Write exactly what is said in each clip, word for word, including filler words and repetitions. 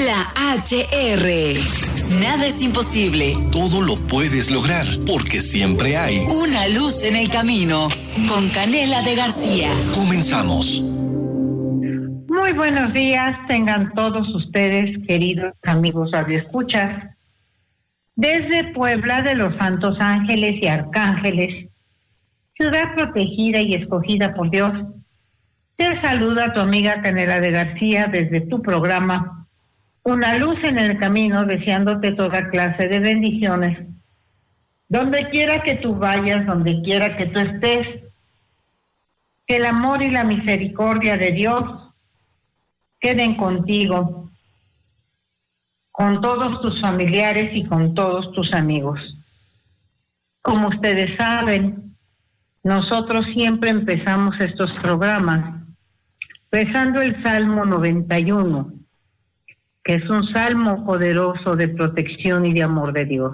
La H R. Nada es imposible. Todo lo puedes lograr, porque siempre hay una luz en el camino. Con Canela de García. Comenzamos. Muy buenos días, tengan todos ustedes, queridos amigos radioescuchas. Desde Puebla de los Santos Ángeles y Arcángeles, ciudad protegida y escogida por Dios, te saluda tu amiga Canela de García desde tu programa Una Luz en el Camino, deseándote toda clase de bendiciones. Donde quiera que tú vayas, donde quiera que tú estés, que el amor y la misericordia de Dios queden contigo, con todos tus familiares y con todos tus amigos. Como ustedes saben, nosotros siempre empezamos estos programas rezando el Salmo noventa y uno, que es un salmo poderoso de protección y de amor de Dios.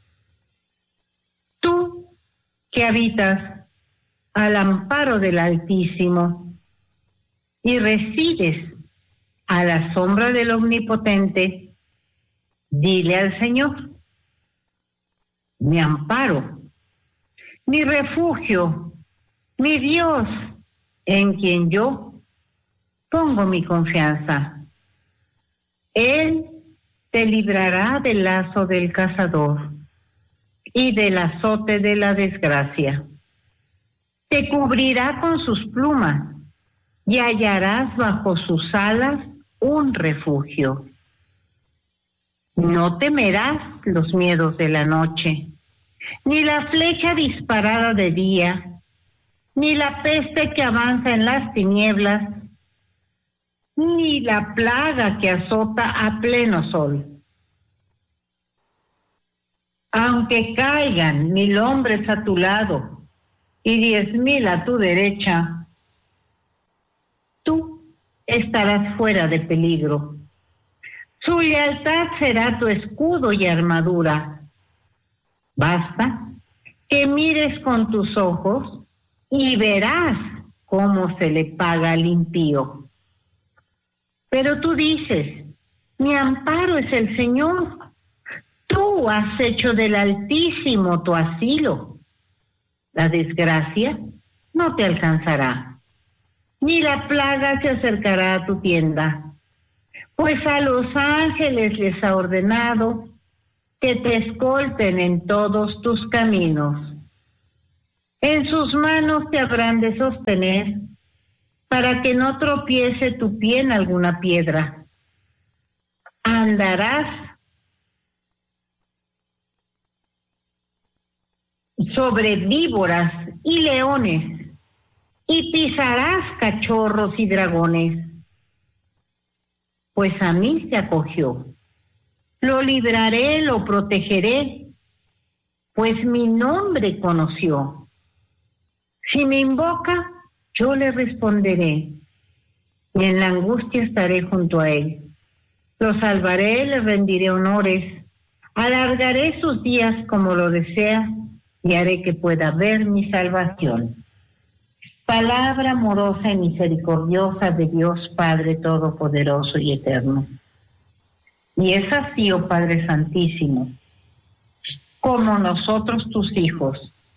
Tú que habitas al amparo del Altísimo y resides a la sombra del Omnipotente, dile al Señor: mi amparo, mi refugio, mi Dios, en quien yo pongo mi confianza. Él te librará del lazo del cazador y del azote de la desgracia. Te cubrirá con sus plumas y hallarás bajo sus alas un refugio. No temerás los miedos de la noche, ni la flecha disparada de día, ni la peste que avanza en las tinieblas, ni la plaga que azota a pleno sol. Aunque caigan mil hombres a tu lado y diez mil a tu derecha, tú estarás fuera de peligro. Su lealtad será tu escudo y armadura. Basta que mires con tus ojos y verás cómo se le paga al impío. Pero tú dices: mi amparo es el Señor. Tú has hecho del Altísimo tu asilo. La desgracia no te alcanzará, ni la plaga se acercará a tu tienda, pues a los ángeles les ha ordenado que te escolten en todos tus caminos. En sus manos te habrán de sostener, para que no tropiece tu pie en alguna piedra. Andarás sobre víboras y leones, y pisarás cachorros y dragones. Pues a mí se acogió. Lo libraré, lo protegeré, pues mi nombre conoció. Si me invoca, yo le responderé, y en la angustia estaré junto a él. Lo salvaré, le rendiré honores, alargaré sus días como lo desea, y haré que pueda ver mi salvación. Palabra amorosa y misericordiosa de Dios Padre Todopoderoso y Eterno. Y es así, oh Padre Santísimo, como nosotros tus hijos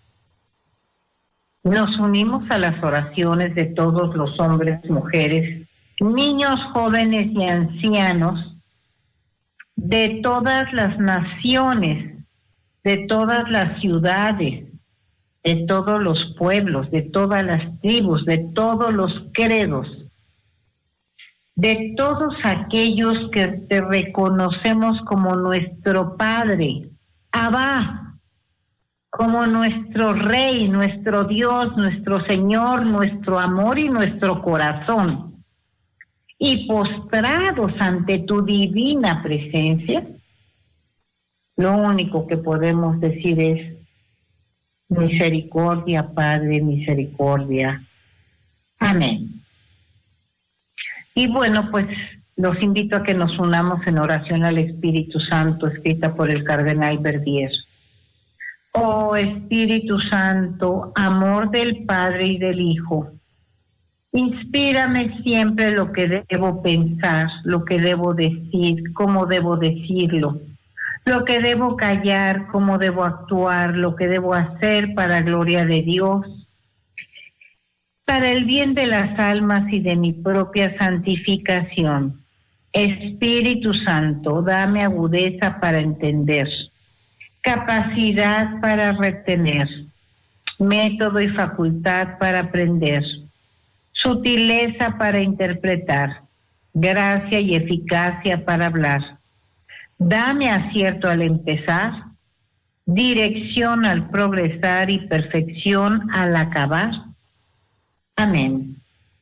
nos unimos a las oraciones de todos los hombres, mujeres, niños, jóvenes y ancianos, de todas las naciones, de todas las ciudades, de todos los pueblos, de todas las tribus, de todos los credos, de todos aquellos que te reconocemos como nuestro Padre, Abba, como nuestro Rey, nuestro Dios, nuestro Señor, nuestro amor y nuestro corazón. Y postrados ante tu divina presencia, lo único que podemos decir es: misericordia, Padre, misericordia. Amén. Y bueno, pues los invito a que nos unamos en oración al Espíritu Santo, escrita por el cardenal Verdier. Oh Espíritu Santo, amor del Padre y del Hijo, Inspírame siempre lo que debo pensar, lo que debo decir, cómo debo decirlo, lo que debo callar, cómo debo actuar, lo que debo hacer para gloria de Dios, para el bien de las almas y de mi propia santificación. Espíritu Santo, dame agudeza para entender, capacidad para retener, método y facultad para aprender, sutileza para interpretar, gracia y eficacia para hablar. Dame acierto al empezar, dirección al progresar y perfección al acabar. Amén.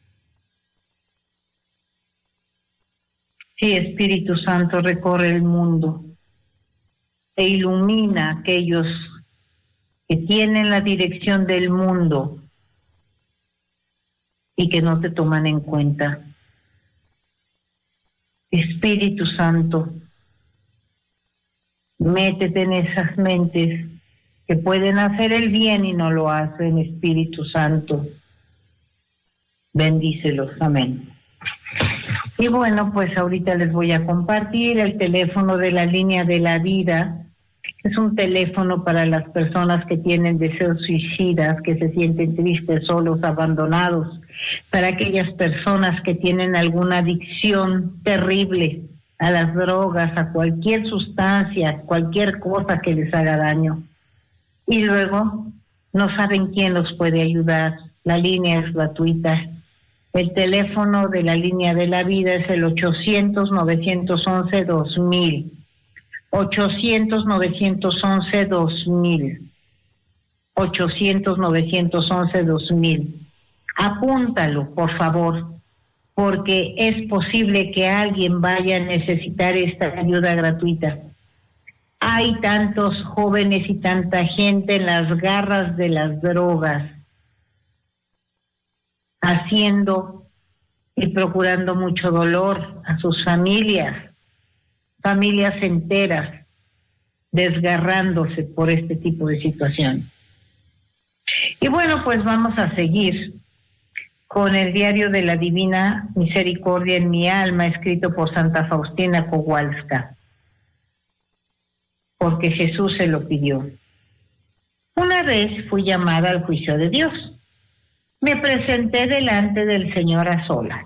Sí, Espíritu Santo, recorre el mundo e ilumina a aquellos que tienen la dirección del mundo y que no te toman en cuenta. Espíritu Santo, métete en esas mentes que pueden hacer el bien y no lo hacen. Espíritu Santo, bendícelos. Amén. Y bueno, pues ahorita les voy a compartir el teléfono de la línea de la vida. Es un teléfono para las personas que tienen deseos suicidas, que se sienten tristes, solos, abandonados, para aquellas personas que tienen alguna adicción terrible a las drogas, a cualquier sustancia, cualquier cosa que les haga daño. Y luego no saben quién los puede ayudar. La línea es gratuita. El teléfono de la línea de la vida es el ochocientos, novecientos once, dos mil. ochocientos, novecientos once, dos mil. ochocientos, novecientos once, dos mil. Apúntalo, por favor, porque es posible que alguien vaya a necesitar esta ayuda gratuita. Hay tantos jóvenes y tanta gente en las garras de las drogas, haciendo y procurando mucho dolor a sus familias, familias enteras, desgarrándose por este tipo de situación. Y bueno, pues vamos a seguir con el diario de la Divina Misericordia en mi alma, escrito por Santa Faustina Kowalska, porque Jesús se lo pidió. Una vez fui llamada al juicio de Dios. Me presenté delante del Señor a solas.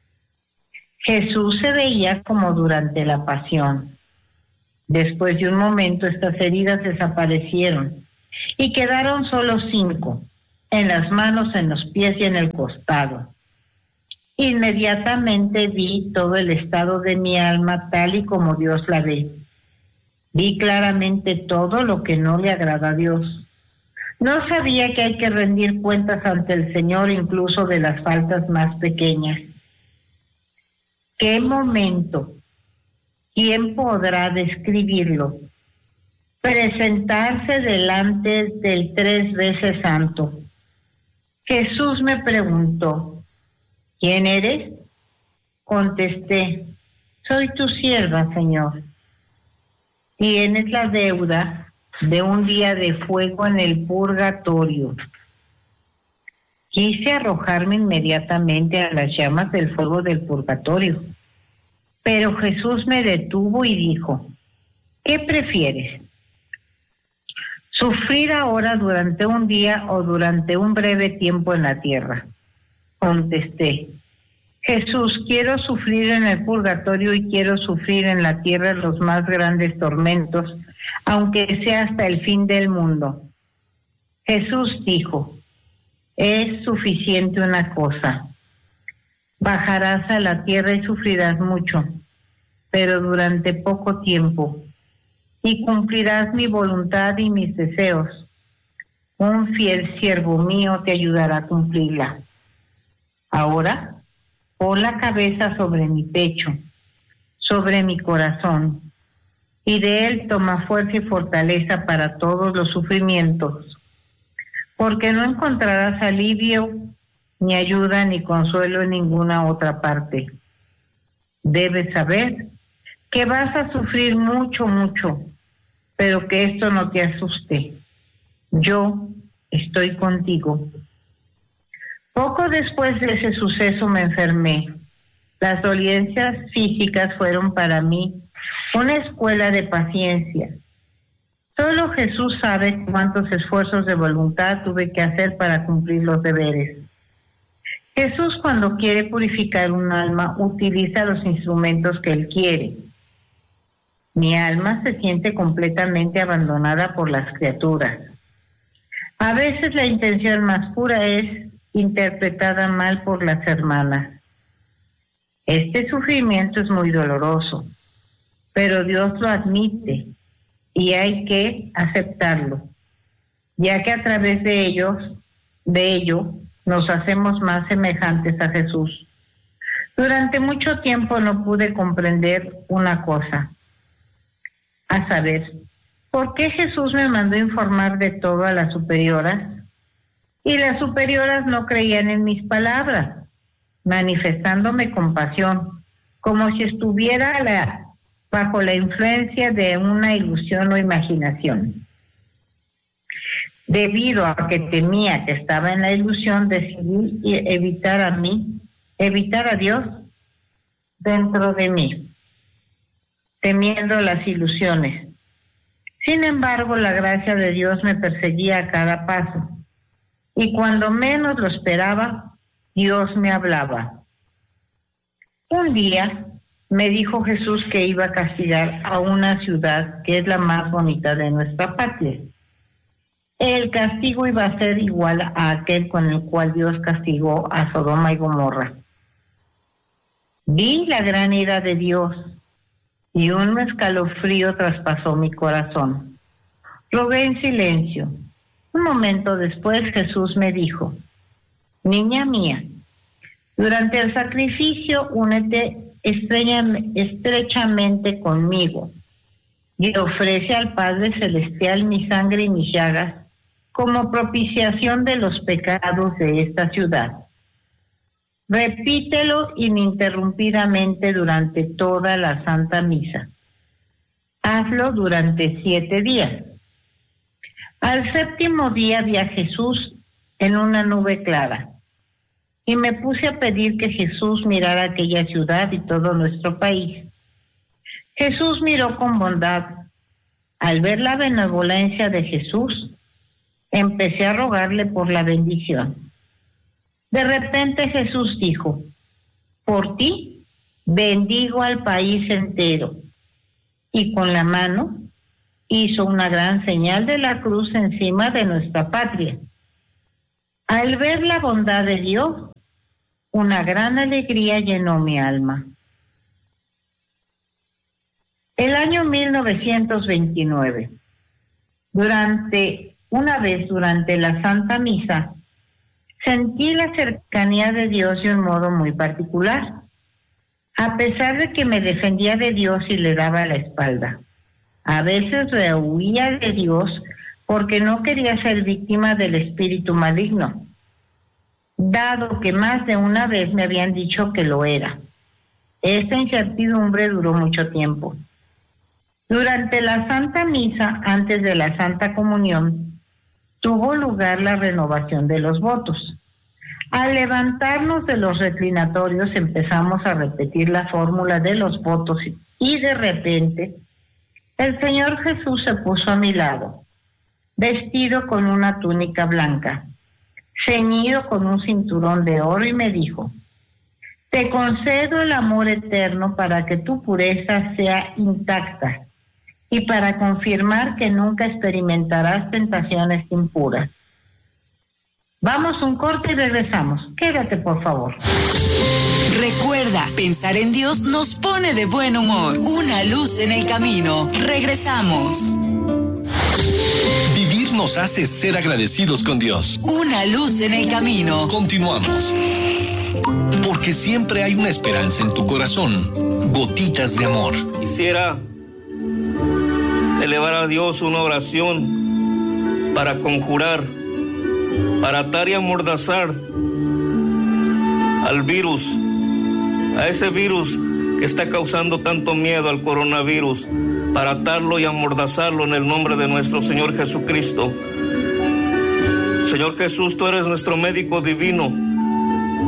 Jesús se veía como durante la pasión. Después de un momento estas heridas desaparecieron y quedaron solo cinco, en las manos, en los pies y en el costado. Inmediatamente vi todo el estado de mi alma tal y como Dios la ve. Vi claramente todo lo que no le agrada a Dios. No sabía que hay que rendir cuentas ante el Señor incluso de las faltas más pequeñas. ¿Qué momento? ¿Quién podrá describirlo? Presentarse delante del tres veces santo. Jesús me preguntó, ¿quién eres? Contesté, soy tu sierva, Señor. Tienes la deuda de un día de fuego en el purgatorio. Quise arrojarme inmediatamente a las llamas del fuego del purgatorio, pero Jesús me detuvo y dijo, ¿qué prefieres? ¿Sufrir ahora durante un día o durante un breve tiempo en la tierra? Contesté, Jesús, quiero sufrir en el purgatorio y quiero sufrir en la tierra los más grandes tormentos, aunque sea hasta el fin del mundo. Jesús dijo, es suficiente una cosa. Bajarás a la tierra y sufrirás mucho, pero durante poco tiempo, y cumplirás mi voluntad y mis deseos. Un fiel siervo mío te ayudará a cumplirla. Ahora, pon la cabeza sobre mi pecho, sobre mi corazón, y de él toma fuerza y fortaleza para todos los sufrimientos, porque no encontrarás alivio, ni ayuda, ni consuelo en ninguna otra parte. Debes saber que vas a sufrir mucho, mucho, pero que esto no te asuste. Yo estoy contigo. Poco después de ese suceso me enfermé. Las dolencias físicas fueron para mí una escuela de paciencia. Solo Jesús sabe cuántos esfuerzos de voluntad tuve que hacer para cumplir los deberes. Jesús, cuando quiere purificar un alma, utiliza los instrumentos que Él quiere. Mi alma se siente completamente abandonada por las criaturas. A veces la intención más pura es interpretada mal por las hermanas. Este sufrimiento es muy doloroso, pero Dios lo admite y hay que aceptarlo, ya que a través de ellos, de ello, nos hacemos más semejantes a Jesús. Durante mucho tiempo no pude comprender una cosa, a saber, ¿por qué Jesús me mandó informar de todo a las superioras? Y las superioras no creían en mis palabras, manifestándome compasión, como si estuviera la, bajo la influencia de una ilusión o imaginación. Debido a que temía que estaba en la ilusión, decidí evitar a mí, evitar a Dios dentro de mí, temiendo las ilusiones. Sin embargo, la gracia de Dios me perseguía a cada paso, y cuando menos lo esperaba, Dios me hablaba. Un día me dijo Jesús que iba a castigar a una ciudad que es la más bonita de nuestra patria. El castigo iba a ser igual a aquel con el cual Dios castigó a Sodoma y Gomorra. Vi la gran ira de Dios y un escalofrío traspasó mi corazón. Rogué en silencio. Un momento después Jesús me dijo: niña mía, durante el sacrificio únete estrechamente conmigo y ofrece al Padre Celestial mi sangre y mis llagas como propiciación de los pecados de esta ciudad. Repítelo ininterrumpidamente durante toda la Santa Misa. Hazlo durante siete días. Al séptimo día vi a Jesús en una nube clara y me puse a pedir que Jesús mirara aquella ciudad y todo nuestro país. Jesús miró con bondad. Al ver la benevolencia de Jesús, empecé a rogarle por la bendición. De repente Jesús dijo: por ti bendigo al país entero. Y con la mano hizo una gran señal de la cruz encima de nuestra patria. Al ver la bondad de Dios, una gran alegría llenó mi alma. El año mil novecientos veintinueve, durante una vez durante la Santa Misa, sentí la cercanía de Dios de un modo muy particular, a pesar de que me defendía de Dios y le daba la espalda. A veces rehuía de Dios porque no quería ser víctima del espíritu maligno, dado que más de una vez me habían dicho que lo era. Esta incertidumbre duró mucho tiempo. Durante la Santa Misa, antes de la Santa Comunión, tuvo lugar la renovación de los votos. Al levantarnos de los reclinatorios empezamos a repetir la fórmula de los votos y de repente el Señor Jesús se puso a mi lado, vestido con una túnica blanca, ceñido con un cinturón de oro, y me dijo: te concedo el amor eterno para que tu pureza sea intacta y para confirmar que nunca experimentarás tentaciones impuras. Vamos un corte y regresamos. Quédate, por favor. Recuerda, pensar en Dios nos pone de buen humor. Una luz en el camino. Regresamos. Vivir nos hace ser agradecidos con Dios. Una luz en el camino. Continuamos. Porque siempre hay una esperanza en tu corazón. Gotitas de amor. Quisiera elevar a Dios una oración para conjurar, para atar y amordazar al virus, a ese virus que está causando tanto miedo, al coronavirus, para atarlo y amordazarlo en el nombre de nuestro Señor Jesucristo. Señor Jesús, tú eres nuestro médico divino,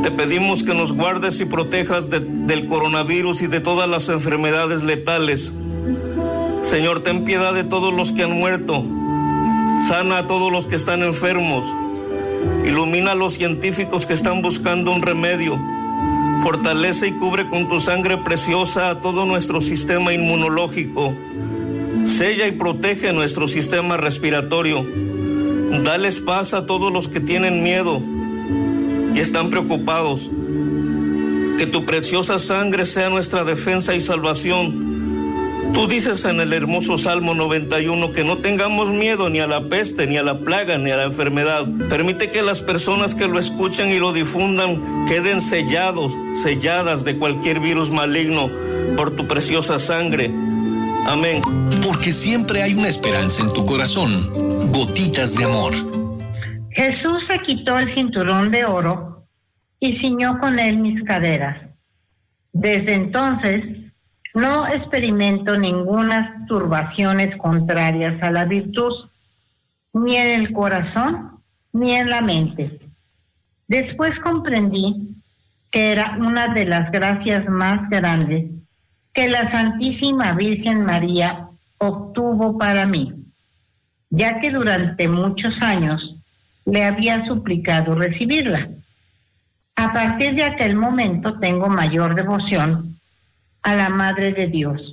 Te pedimos que nos guardes y protejas de, del coronavirus y de todas las enfermedades letales. Señor, ten piedad de todos los que han muerto. Sana a todos los que están enfermos. Ilumina a los científicos que están buscando un remedio. Fortalece y cubre con tu sangre preciosa a todo nuestro sistema inmunológico. Sella y protege nuestro sistema respiratorio. Dales paz a todos los que tienen miedo y están preocupados. Que tu preciosa sangre sea nuestra defensa y salvación. Tú dices en el hermoso Salmo noventa y uno que no tengamos miedo ni a la peste, ni a la plaga, ni a la enfermedad. Permite que las personas que lo escuchan y lo difundan queden sellados, selladas de cualquier virus maligno por tu preciosa sangre. Amén. Porque siempre hay una esperanza en tu corazón. Gotitas de amor. Jesús se quitó el cinturón de oro y ciñó con él mis caderas. Desde entonces no experimento ninguna turbaciones contrarias a la virtud, ni en el corazón, ni en la mente. Después comprendí que era una de las gracias más grandes que la Santísima Virgen María obtuvo para mí, ya que durante muchos años le había suplicado recibirla. A partir de aquel momento tengo mayor devoción a la Madre de Dios.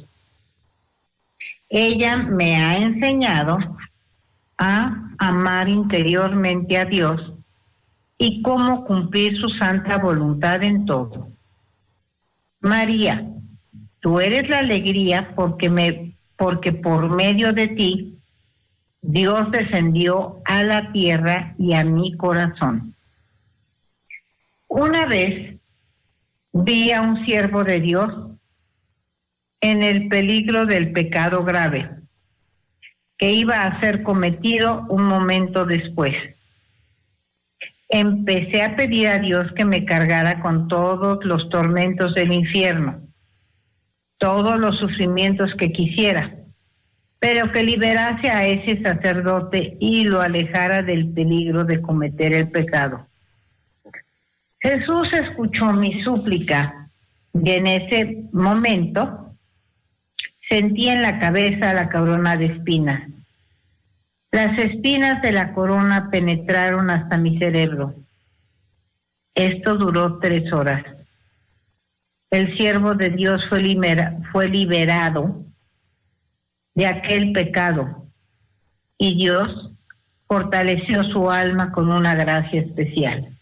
Ella me ha enseñado a amar interiormente a Dios y cómo cumplir su santa voluntad en todo. María, tú eres la alegría porque me, porque por medio de ti Dios descendió a la tierra y a mi corazón. Una vez vi a un siervo de Dios en el peligro del pecado grave, que iba a ser cometido un momento después. Empecé a pedir a Dios que me cargara con todos los tormentos del infierno, todos los sufrimientos que quisiera, pero que liberase a ese sacerdote y lo alejara del peligro de cometer el pecado. Jesús escuchó mi súplica y en ese momento sentí en la cabeza la corona de espinas. Las espinas de la corona penetraron hasta mi cerebro. Esto duró tres horas. El siervo de Dios fue, libera, fue liberado de aquel pecado y Dios fortaleció su alma con una gracia especial.